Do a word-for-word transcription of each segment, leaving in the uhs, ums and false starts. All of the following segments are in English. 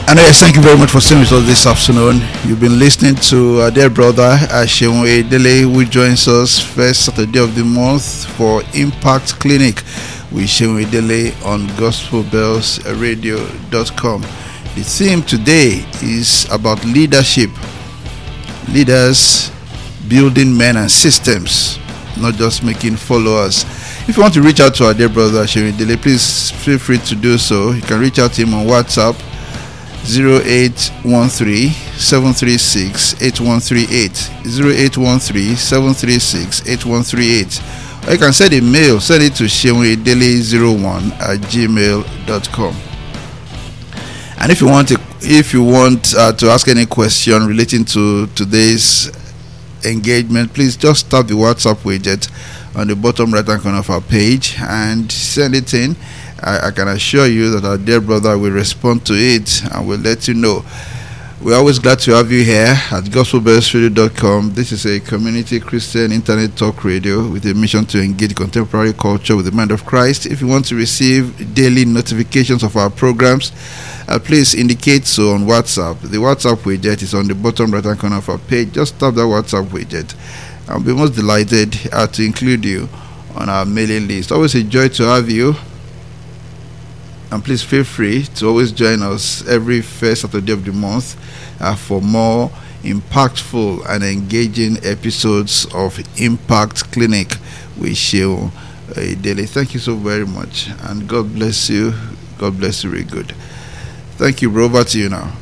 And yes, thank you very much for staying with us this afternoon. You've been listening to our dear brother Seun Oyedele, who joins us first Saturday of the month for Impact Clinic with Seun Oyedele on gospel bells radio dot com. The theme today is about leadership. Leaders building men and systems, not just making followers. If you want to reach out to our dear brother Seun Oyedele, please feel free to do so. You can reach out to him on WhatsApp zero eight one three seven three six eight one three eight zero eight one three seven three six eight one three eight, or you can send a mail. Send it to seun oyedele zero one at gmail dot com. And if you want to if you want uh, to ask any question relating to today's engagement, please just tap the WhatsApp widget on the bottom right hand corner of our page and send it in. I, I can assure you that our dear brother will respond to it and will let you know. We're always glad to have you here at gospel bells radio dot com. This is a community Christian internet talk radio with a mission to engage contemporary culture with the mind of Christ. If you want to receive daily notifications of our programs, uh, please indicate so on WhatsApp. The WhatsApp widget is on the bottom right hand corner of our page. Just tap that WhatsApp widget. I'll be most delighted uh, to include you on our mailing list. Always a joy to have you. And please feel free to always join us every first Saturday of the month uh, for more impactful and engaging episodes of Impact Clinic with Seun Oyedele. Thank you so very much, and God bless you. God bless you very good. Thank you, bro. Over to you now.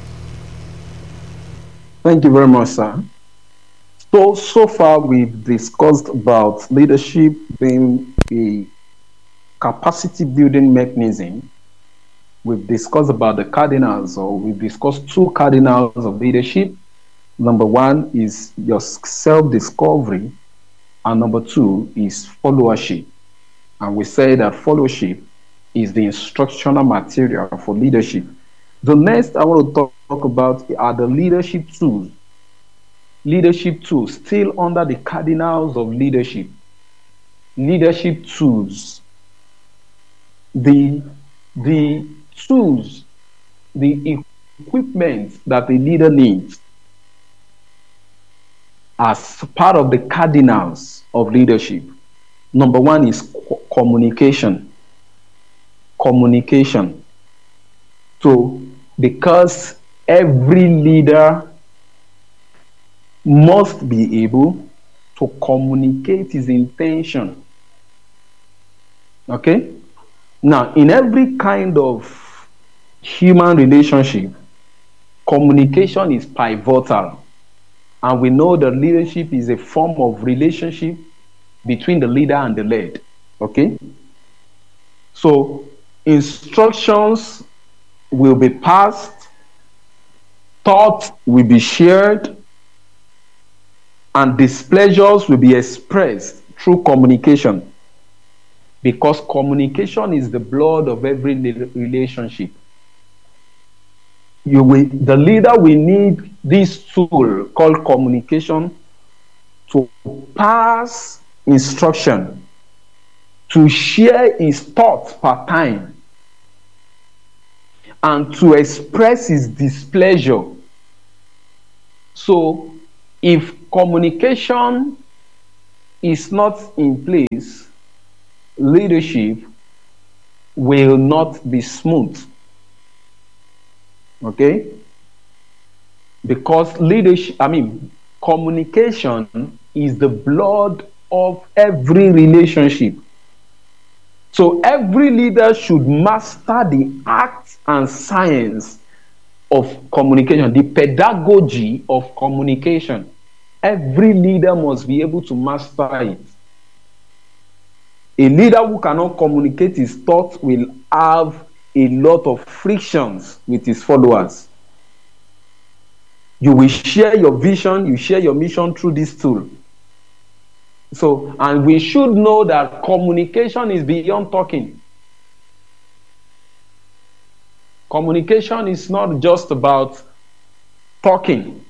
Thank you very much, sir. So, so far we've discussed about leadership being a capacity building mechanism. We've discussed about the cardinals, or we've discussed two cardinals of leadership. Number one is your self-discovery, and number two is followership. And we say that followership is the instructional material for leadership. The next I want to talk, talk about are the leadership tools. Leadership tools, still under the cardinals of leadership. Leadership tools. The, the tools, the equipment that a leader needs as part of the cardinals of leadership. Number one is co- communication. Communication. So, because every leader must be able to communicate his intention. Okay? Now, in every kind of human relationship, communication is pivotal. And we know that leadership is a form of relationship between the leader and the led. Okay? So, instructions will be passed, thoughts will be shared, and displeasures will be expressed through communication. Because communication is the blood of every relationship. You will, the leader will need this tool called communication to pass instruction, to share his thoughts per time, and to express his displeasure. So, if communication is not in place, leadership will not be smooth. Okay? Because leadership, I mean, communication is the blood of every relationship. So every leader should master the art and science of communication, the pedagogy of communication. Every leader must be able to master it. A leader who cannot communicate his thoughts will have a lot of frictions with his followers. You will share your vision, you share your mission through this tool. So, and we should know that communication is beyond talking. Communication is not just about talking.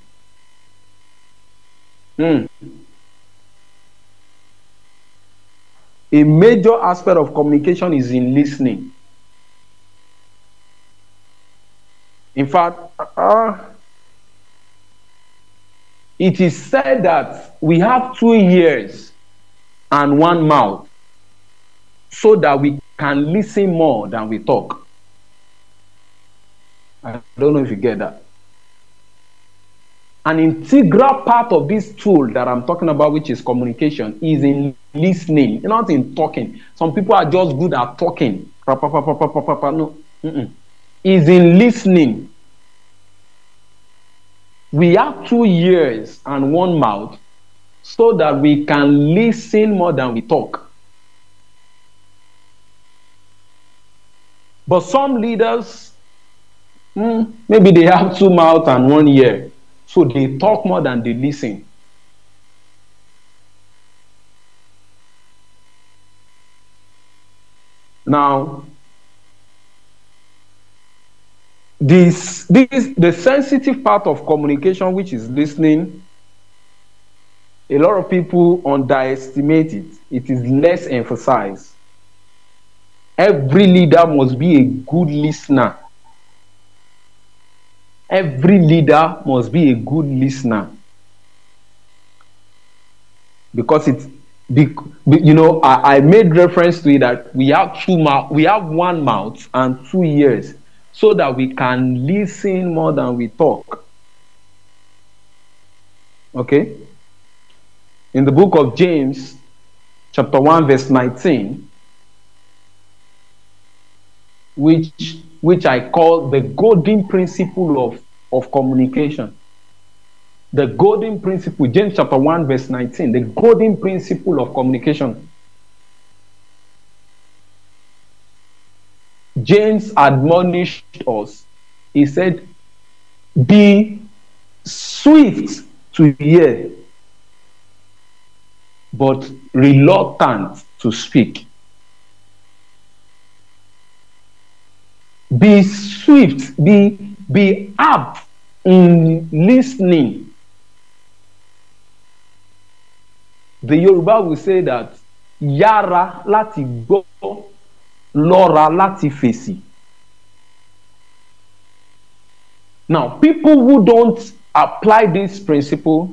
Mm. A major aspect of communication is in listening. In fact, uh, it is said that we have two ears and one mouth so that we can listen more than we talk. I don't know if you get that. An integral part of this tool that I'm talking about, which is communication, is in listening, not in talking. Some people are just good at talking. No, Mm-mm. Is in listening. We have two ears and one mouth so that we can listen more than we talk. But some leaders, mm, maybe they have two mouths and one ear, so they talk more than they listen. Now, this, this the sensitive part of communication, which is listening, a lot of people underestimate it. It is less emphasized. Every leader must be a good listener. Every leader must be a good listener. Because it's, you know, I, I made reference to it that we have two mouth, we have one mouth and two ears, so that we can listen more than we talk. Okay? In the book of James, chapter one, verse nineteen, which which I call the golden principle of, of communication. The golden principle, James chapter one, verse nineteen, the golden principle of communication. James admonished us. He said, be swift to hear, but reluctant to speak. Be swift, be, be apt in listening. The Yoruba will say that yára láti gbọ́, lọ́ra láti fèsì. Now, people who don't apply this principle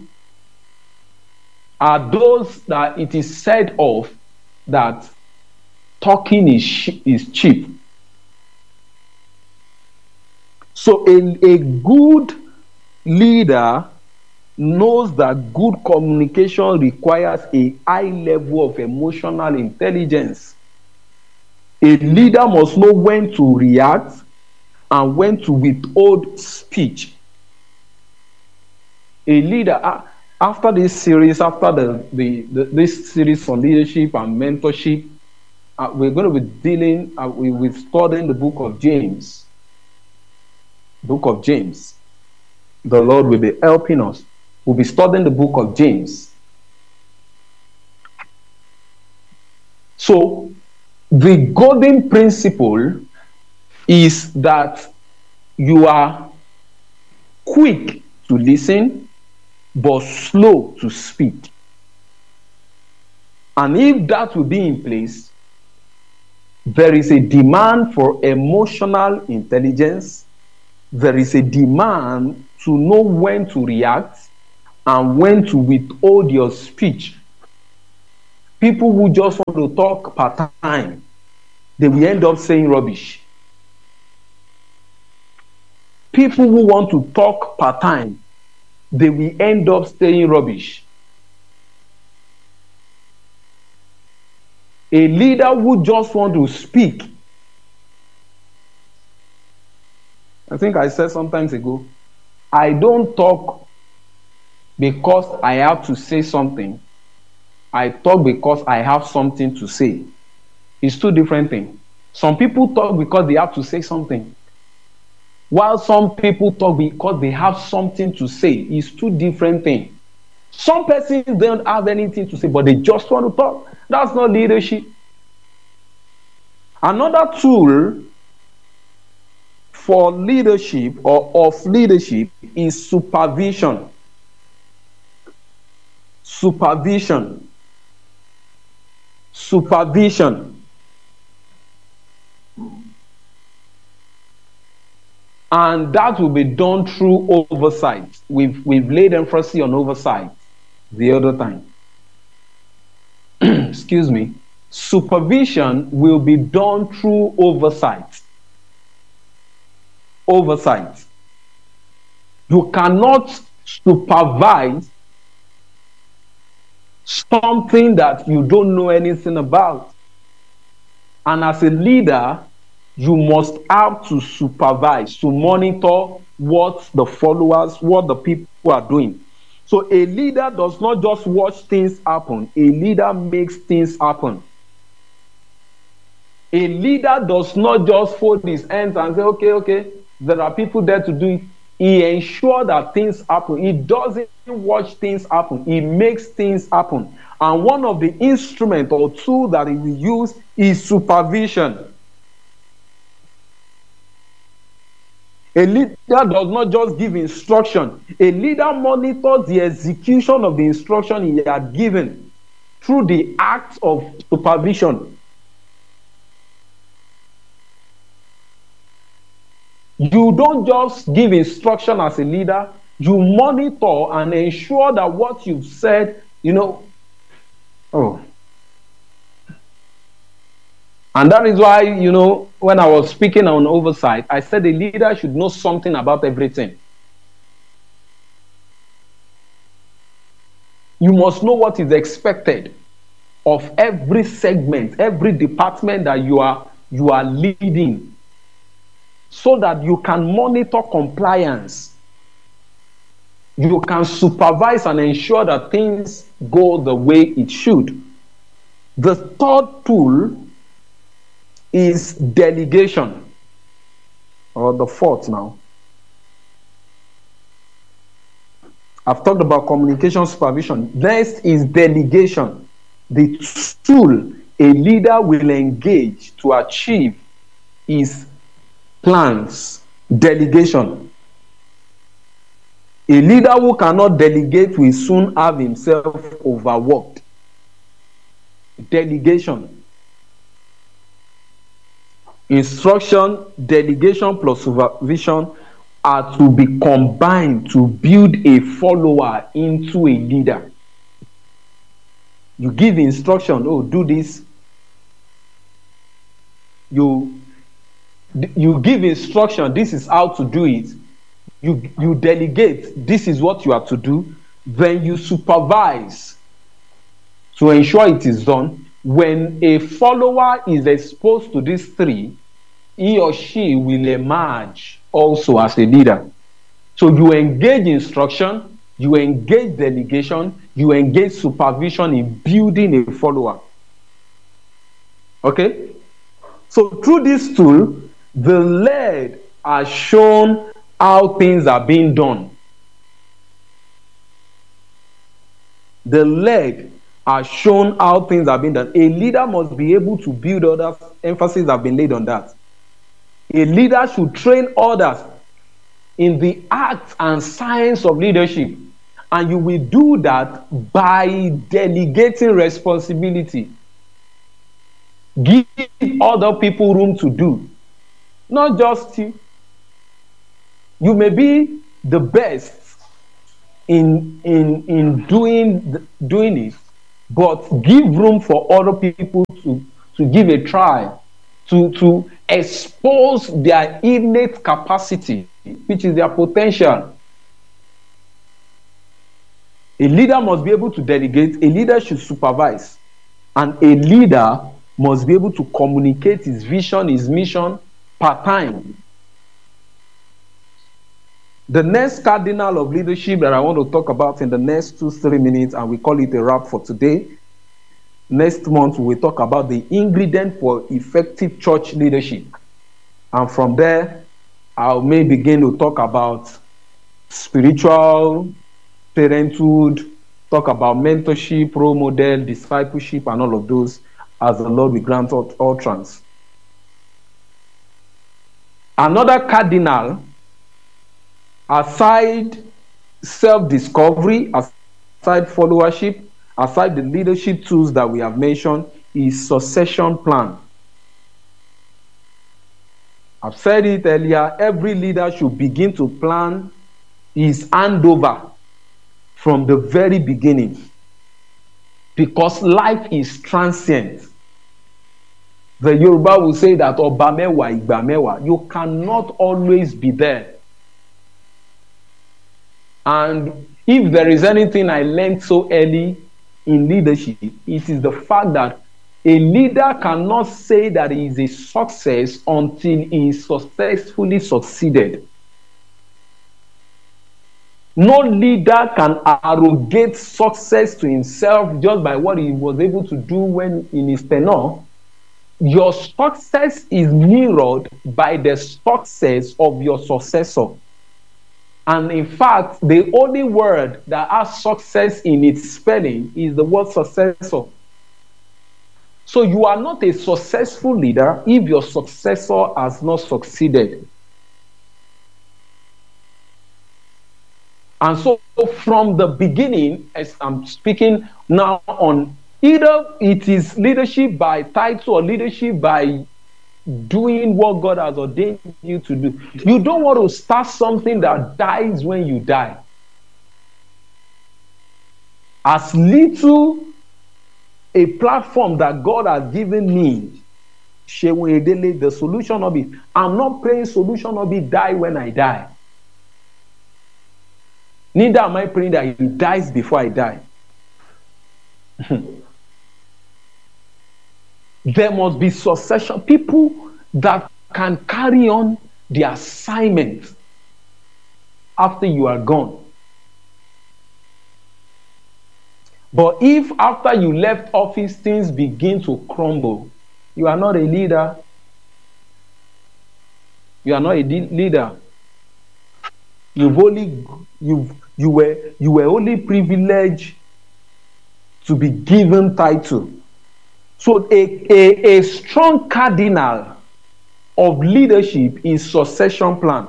are those that it is said of that talking is, is cheap. So a, a good leader knows that good communication requires a high level of emotional intelligence. A leader must know when to react and when to withhold speech. A leader, after this series, after the, the, the this series on leadership and mentorship, uh, we're going to be dealing uh, with, with studying the book of James. Book of James. The Lord will be helping us. We'll be studying the book of James. So, the golden principle is that you are quick to listen, but slow to speak. And if that will be in place, there is a demand for emotional intelligence. There is a demand to know when to react and when to withhold your speech. People who just want to talk part-time, they will end up saying rubbish. People who want to talk part-time, they will end up saying rubbish. A leader who just want to speak, I think I said sometimes ago, I don't talk because I have to say something. I talk because I have something to say. It's two different things. Some people talk because they have to say something, while some people talk because they have something to say. It's two different things. Some persons don't have anything to say, but they just want to talk. That's not leadership. Another tool for leadership or of leadership is supervision. Supervision. Supervision. And that will be done through oversight. We've, we've laid emphasis on oversight the other time. Excuse me. Supervision will be done through oversight. Oversight. You cannot supervise something that you don't know anything about. And as a leader, you must have to supervise, to monitor what the followers, what the people are doing. So a leader does not just watch things happen. A leader makes things happen. A leader does not just fold his hands and say, okay, okay, there are people there to do it. He ensures that things happen. He doesn't watch things happen. He makes things happen. And one of the instruments or tools that he will use is supervision. A leader does not just give instruction. A leader monitors the execution of the instruction he had given through the act of supervision. You don't just give instruction as a leader. You monitor and ensure that what you've said, you know, oh. And that is why, you know, when I was speaking on oversight, I said a leader should know something about everything. You must know what is expected of every segment, every department that you are, you are leading, so that you can monitor compliance. You can supervise and ensure that things go the way it should. The third tool is delegation, or the fourth now. I've talked about communication supervision. Next is delegation, the tool a leader will engage to achieve his plans. Delegation. A leader who cannot delegate will soon have himself overworked. Delegation. Instruction, delegation plus supervision are to be combined to build a follower into a leader. You give instruction, oh, do this. You, you give instruction, this is how to do it. You, you delegate, this is what you are to do. Then you supervise to ensure it is done. When a follower is exposed to these three, he or she will emerge also as a leader. So you engage instruction, you engage delegation, you engage supervision in building a follower. Okay? So through this tool, the lead has shown how things are being done. The leg has shown how things have been done. A leader must be able to build others. Emphasis have been laid on that. A leader should train others in the art and science of leadership. And you will do that by delegating responsibility. Give other people room to do. Not just you. You may be the best in, in, in doing, doing it, but give room for other people to, to give a try, to, to expose their innate capacity, which is their potential. A leader must be able to delegate, a leader should supervise, and a leader must be able to communicate his vision, his mission part time. The next cardinal of leadership that I want to talk about in the next two, three minutes, and we call it a wrap for today. Next month, we will talk about the ingredient for effective church leadership. And from there, I may begin to talk about spiritual parenthood, talk about mentorship, role model, discipleship, and all of those as the Lord will grant utterance. Another cardinal, aside self-discovery, aside followership, aside the leadership tools that we have mentioned, is succession plan. I've said it earlier, every leader should begin to plan his handover from the very beginning, because life is transient. The Yoruba will say that Oba mewa, Igba mewa. You cannot always be there. And if there is anything I learned so early in leadership, it is the fact that a leader cannot say that he is a success until he is successfully succeeded. No leader can arrogate success to himself just by what he was able to do when in his tenure. Your success is mirrored by the success of your successor. And in fact, the only word that has success in its spelling is the word successor. So you are not a successful leader if your successor has not succeeded. And so from the beginning, as I'm speaking now on, either it is leadership by title or leadership by doing what God has ordained you to do. You don't want to start something that dies when you die. As little a platform that God has given me, the solution of it, I'm not praying solution of it die when I die. Neither am I praying that he dies before I die. There must be succession. People that can carry on the assignment after you are gone. But if after you left office, things begin to crumble, you are not a leader. You are not a leader. You've only you you were you were only privileged to be given title. So a, a, a strong cardinal of leadership is succession plan.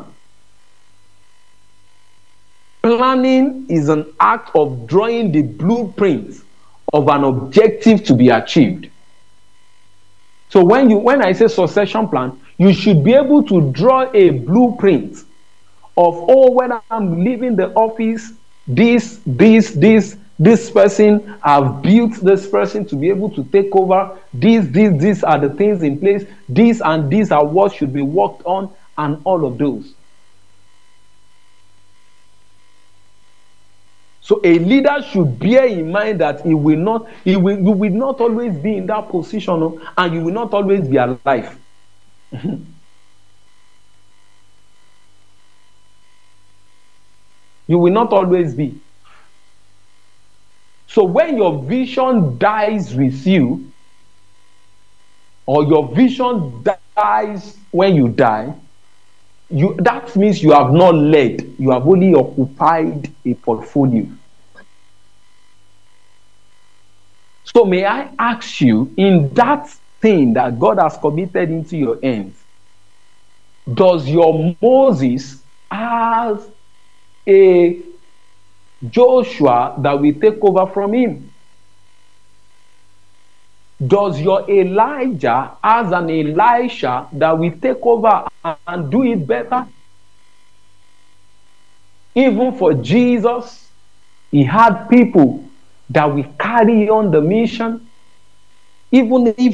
Planning is an act of drawing the blueprint of an objective to be achieved. So when you when I say succession plan, you should be able to draw a blueprint of, oh, when I'm leaving the office, this, this, this, this person, I've built this person to be able to take over. These, these, these are the things in place. These and these are what should be worked on, and all of those. So a leader should bear in mind that he will not, he will, you will not always be in that position, and you will not always be alive. You will not always be. So when your vision dies with you, or your vision dies when you die, you, that means you have not led. You have only occupied a portfolio. So may I ask you, in that thing that God has committed into your hands, does your Moses have a Joshua that will take over from him? Does your Elijah as an Elisha that will take over and do it better? Even for Jesus, he had people that will carry on the mission. Even if